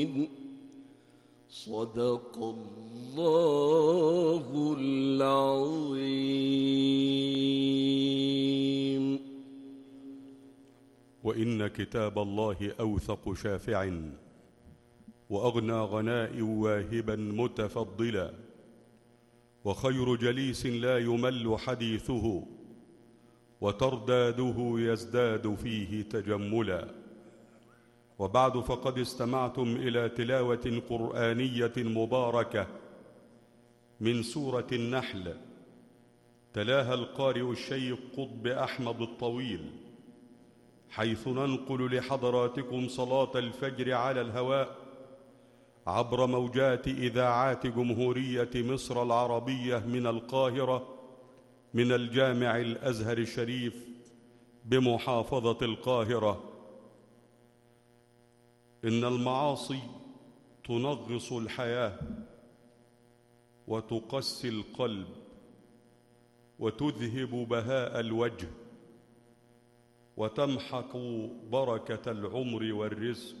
صدق الله العظيم. وإن كتاب الله أوثق شافع، وأغنى غناء واهبا متفضلا، وخير جليس لا يمل حديثه، وترداده يزداد فيه تجملا. وبعد، فقد استمعتم إلى تلاوة قرآنية مباركة من سورة النحل، تلاها القارئ الشيخ قطب أحمد الطويل، حيث ننقل لحضراتكم صلاة الفجر على الهواء عبر موجات إذاعات جمهورية مصر العربية من القاهرة، من الجامع الأزهر الشريف بمحافظة القاهرة. إن المعاصي تنغص الحياة، وتقسي القلب، وتذهب بهاء الوجه، وتمحق بركة العمر والرزق،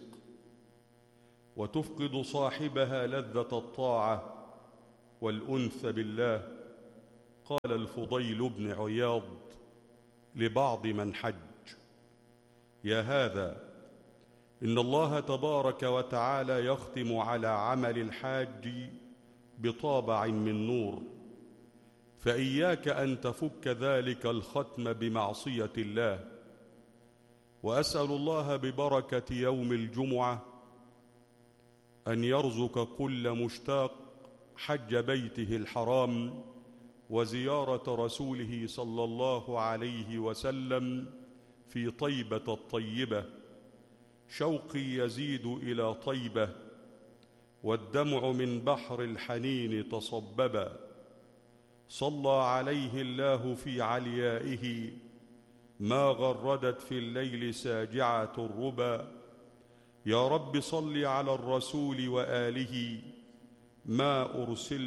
وتفقد صاحبها لذة الطاعة والأنس بالله. قال الفضيل بن عياض لبعض من حج: يا هذا، إن الله تبارك وتعالى يختم على عمل الحاج بطابع من نور، فإياك أن تفك ذلك الختم بمعصية الله. وأسأل الله ببركة يوم الجمعة أن يرزق كل مشتاق حج بيته الحرام وزيارة رسوله صلى الله عليه وسلم في طيبة الطيبة. شوقي يزيد إلى طيبة، والدمع من بحر الحنين تصببا. صلى عليه الله في عليائه، ما غردت في الليل ساجعة الربا. يا رب صل على الرسول وآله، ما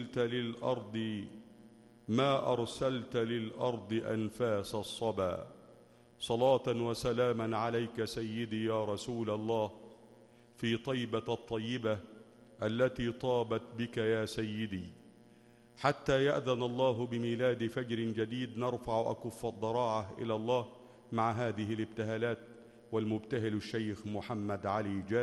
أرسلت للأرض أنفاس الصبا. صلاة وسلاما عليك سيدي يا رسول الله، في طيبة الطيبة التي طابت بك يا سيدي، حتى يأذن الله بميلاد فجر جديد نرفع أكف الضراعة إلى الله مع هذه الابتهالات. والمبتهل الشيخ محمد علي جابر.